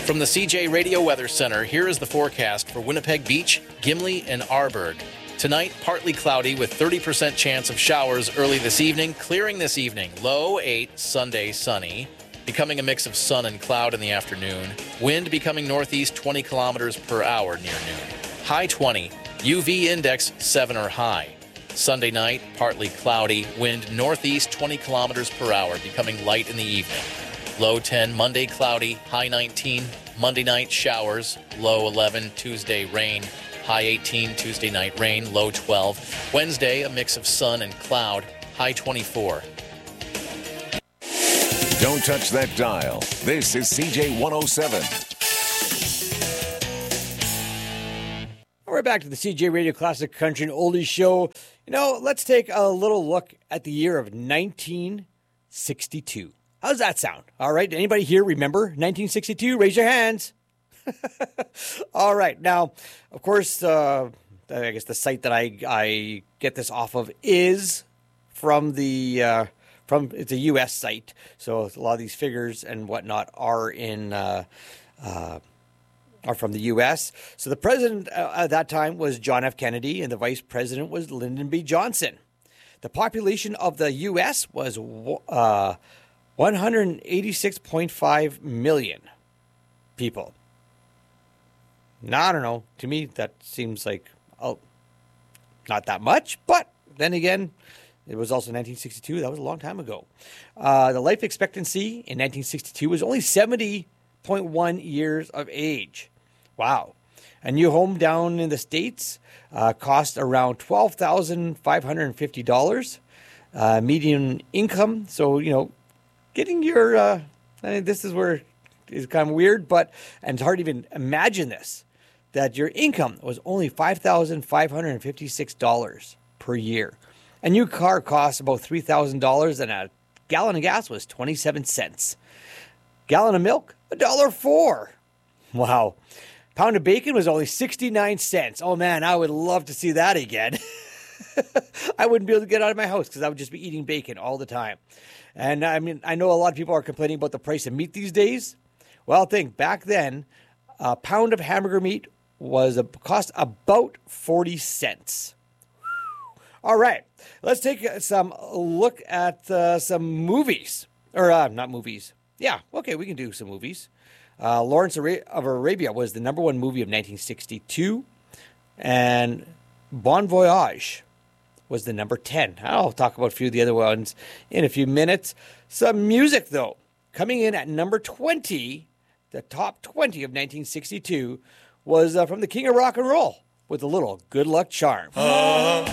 From the CJ Radio Weather Center, here is the forecast for Winnipeg Beach, Gimli, and Arborg. Tonight, partly cloudy with 30% chance of showers early this evening, clearing this evening. Low 8, Sunday sunny, becoming a mix of sun and cloud in the afternoon. Wind becoming northeast 20 kilometers per hour near noon. High 20, UV index 7 or high. Sunday night, partly cloudy, wind northeast 20 kilometers per hour, becoming light in the evening. Low 10, Monday cloudy, high 19. Monday night showers, low 11. Tuesday rain, high 18. Tuesday night rain, low 12. Wednesday, a mix of sun and cloud, high 24. Don't touch that dial. This is CJ 107. We're back to the CJ Radio Classic Country and Oldies Show. Let's take a little look at the year of 1962. How's that sound? All right. Anybody here remember 1962? Raise your hands. All right. Now, of course, I guess the site that I get this off of is from it's a U.S. site. So a lot of these figures and whatnot are from the U.S. So the president at that time was John F. Kennedy, and the vice president was Lyndon B. Johnson. The population of the U.S. was 186.5 million people. Now, I don't know. To me, that seems like not that much. But then again, it was also 1962. That was a long time ago. The life expectancy in 1962 was only 70.1 years of age. Wow. A new home down in the States cost around $12,550. Median income. So, getting your, this is where it's kind of weird, and it's hard to even imagine this, that your income was only $5,556 per year. A new car costs about $3,000, and a gallon of gas was 27 cents. Gallon of milk, $1.04. Wow. Pound of bacon was only 69 cents. Oh man, I would love to see that again. I wouldn't be able to get out of my house because I would just be eating bacon all the time. And I know a lot of people are complaining about the price of meat these days. Well, think back then, a pound of hamburger meat cost about 40 cents. All right, let's take some look at some movies. Or not movies. Yeah, okay, we can do some movies. Lawrence of Arabia was the number one movie of 1962. And Bon Voyage was the number 10. I'll talk about a few of the other ones in a few minutes. Some music, though. Coming in at number 20, the top 20 of 1962, was from the King of Rock and Roll with a little Good Luck Charm.